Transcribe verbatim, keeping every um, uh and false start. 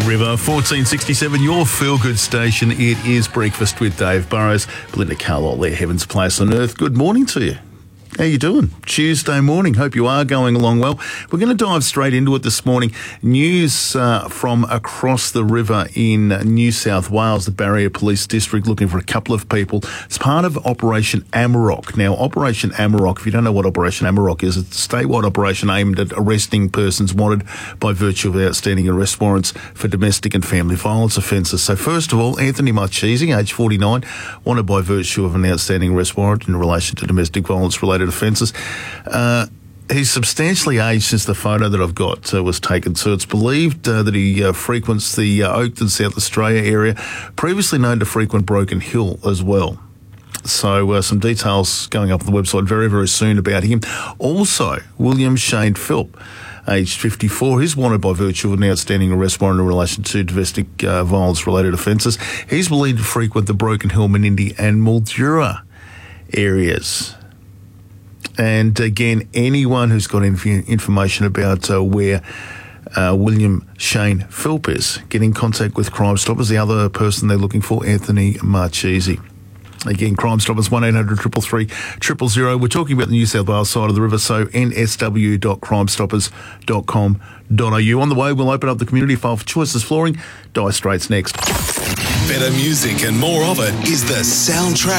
River, fourteen sixty-seven, your feel-good station. It is Breakfast with Dave Burrows. Belinda Carlisle there, Heaven's Place on Earth. Good morning to you. How you doing? Tuesday morning. Hope you are going along well. We're going to dive straight into it this morning. News uh, from across the river in New South Wales, the Barrier Police District, looking for a couple of people. It's part of Operation Amarok. Now, Operation Amarok, if you don't know what Operation Amarok is, it's a statewide operation aimed at arresting persons wanted by virtue of outstanding arrest warrants for domestic and family violence offences. So first of all, Anthony Marchese, age forty-nine, wanted by virtue of an outstanding arrest warrant in relation to domestic violence-related offences. Uh, he's substantially aged since the photo that I've got uh, was taken, so it's believed uh, that he uh, frequents the uh, Oakden, South Australia area, previously known to frequent Broken Hill as well. So uh, some details going up on the website very, very soon about him. Also, William Shane Philp, aged fifty-four, he's wanted by virtue of an outstanding arrest warrant in relation to domestic uh, violence-related offences. He's believed to frequent the Broken Hill, Menindee and Mildura areas. And again, anyone who's got inf- information about uh, where uh, William Shane Philp is, get in contact with Crime Stoppers. The other person they're looking for, Anthony Marchese. Again, Crime Stoppers, one eight hundred three three three zero zero. We're talking about the New South Wales side of the river, so n s w dot crime stoppers dot com dot a u. On the way, we'll open up the community file for Choices Flooring. Dire Straits next. Better music and more of it is the soundtrack